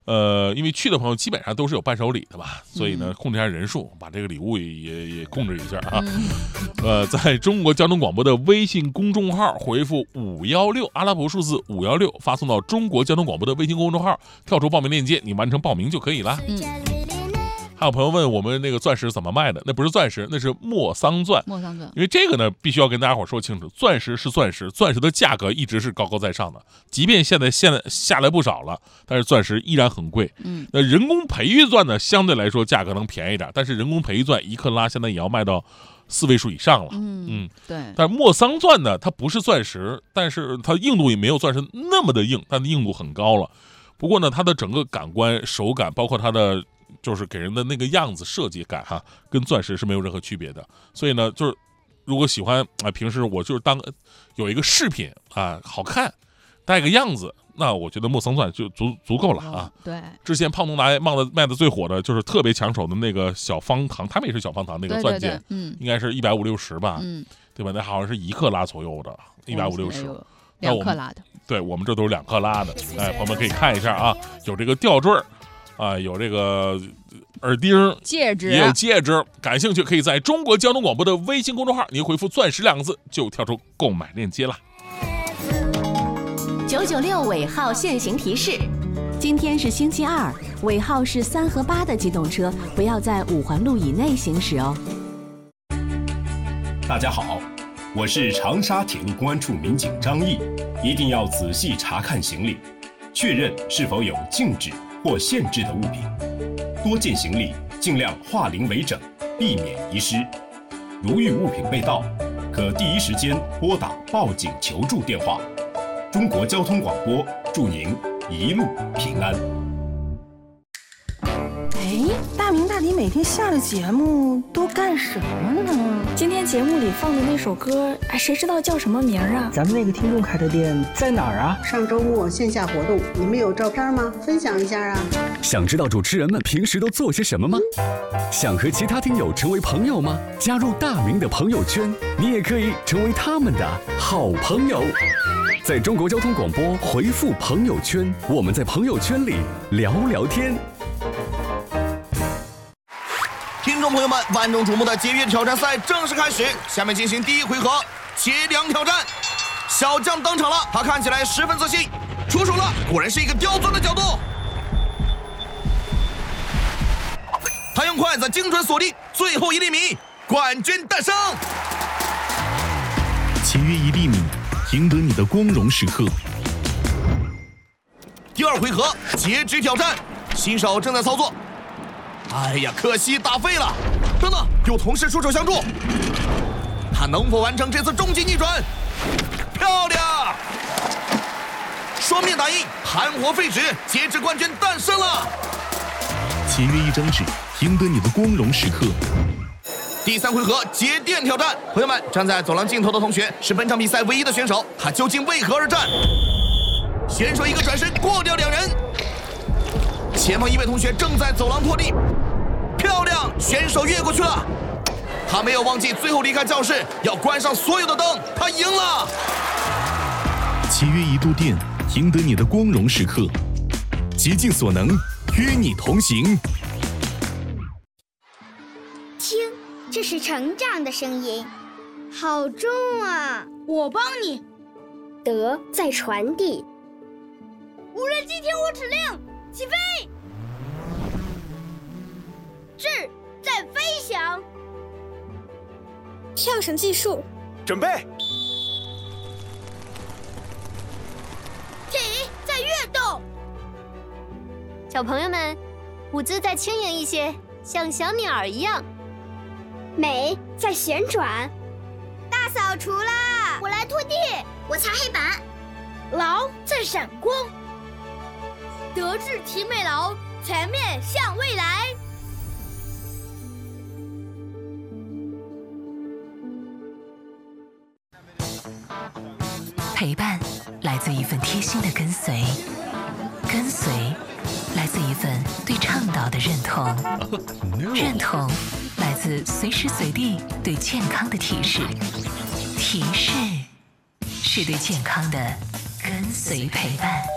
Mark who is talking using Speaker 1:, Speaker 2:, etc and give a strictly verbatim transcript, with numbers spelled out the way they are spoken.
Speaker 1: 呃，因为去的朋友基本上都是有伴手礼的吧，所以呢，控制一下人数，把这个礼物也也也控制一下啊。嗯、呃，在中国交通广播的微信公众号回复五一六阿拉伯数字五一六，发送到中国交通广播的微信公众号，跳出报名链接，你完成报名就可以了。嗯。还有朋友问我们那个钻石怎么卖的？那不是钻石，那是莫桑钻。
Speaker 2: 莫桑钻，
Speaker 1: 因为这个呢，必须要跟大家伙说清楚，钻石是钻石，钻石的价格一直是高高在上的，即便现在现在下来不少了，但是钻石依然很贵。嗯，那人工培育钻呢，相对来说价格能便宜点，但是人工培育钻一克拉现在也要卖到四位数以上了。嗯嗯，
Speaker 2: 对。
Speaker 1: 但是莫桑钻呢，它不是钻石，但是它硬度也没有钻石那么的硬，但是硬度很高了。不过呢，它的整个感官、手感，包括它的。就是给人的那个样子设计感哈，跟钻石是没有任何区别的。所以呢，就是如果喜欢啊，平时我就是当有一个饰品啊，好看，带个样子，那我觉得莫桑钻就足足够了啊。
Speaker 2: 对，
Speaker 1: 之前胖东拿卖的卖的最火的就是特别抢手的那个小方糖，他们也是小方糖那个钻戒，嗯，应该是一百五六十吧，嗯，对吧？那好像是一克拉左右的，一百五六十，
Speaker 2: 两克拉的。
Speaker 1: 对，我们这都是两克拉的，哎，朋友们可以看一下啊，有这个吊坠儿。啊，有这个耳钉、
Speaker 2: 戒指，
Speaker 1: 也有戒指。感兴趣可以在中国交通广播的微信公众号，你回复“钻石”两个字，就跳出购买链接了。
Speaker 3: 九九六尾号限行提示：今天是星期二，尾号是三和八的机动车不要在五环路以内行驶哦。
Speaker 4: 大家好，我是长沙铁路公安处民警张毅，一定要仔细查看行李，确认是否有禁止或限制的物品，多件行李尽量化零为整，避免遗失。如遇物品被盗，可第一时间拨打报警求助电话。中国交通广播祝您一路平安。
Speaker 5: 哎，大明大迪每天下了节目都干什么呢？
Speaker 6: 今天节目里放的那首歌，哎，谁知道叫什么名啊？
Speaker 7: 咱们那个听众开的店在哪儿啊？
Speaker 8: 上周末线下活动，你们有照片吗？分享一下啊！
Speaker 9: 想知道主持人们平时都做些什么吗？想和其他听友成为朋友吗？加入大明的朋友圈，你也可以成为他们的好朋友。在中国交通广播回复朋友圈，我们在朋友圈里聊聊天。
Speaker 10: 听众朋友们，万众瞩目的节约挑战赛正式开始，下面进行第一回合节粮挑战。小将登场了，他看起来十分自信，出手了，果然是一个刁钻的角度。他用筷子精准锁定最后一粒米，冠军诞生。
Speaker 11: 节约一粒米，赢得你的光荣时刻。
Speaker 10: 第二回合截肢挑战，新手正在操作。哎呀，可惜打废了！等等，有同事出手相助，他能否完成这次终极逆转？漂亮！双面打印，含活废纸，截肢冠军诞生了！
Speaker 11: 节约一张纸，赢得你的光荣时刻。
Speaker 10: 第三回合节电挑战，朋友们，站在走廊尽头的同学是本场比赛唯一的选手，他究竟为何而战？选手一个转身过掉两人，前方一位同学正在走廊拖地，漂亮，选手越过去了，他没有忘记最后离开教室要关上所有的灯，他赢了。
Speaker 11: 节约一度电，赢得你的光荣时刻，竭尽所能，与你同行。
Speaker 12: 听，这是成长的声音，好重啊！
Speaker 13: 我帮你。
Speaker 12: 德在传递。
Speaker 13: 无人机听我指令，起飞！智在飞翔。
Speaker 6: 跳绳技术，
Speaker 10: 准备。
Speaker 13: 体在跃动。
Speaker 14: 小朋友们，舞姿再轻盈一些，像小鸟一样。
Speaker 12: 美在旋转。
Speaker 13: 大扫除啦！
Speaker 12: 我来拖地，我擦黑板。
Speaker 13: 劳在闪光。德智体美劳，全面向未来。
Speaker 3: 陪伴来自一份贴心的跟随，跟随来自一份对倡导的认同，认同来自随时随地对健康的提示，提示是对健康的跟随陪伴。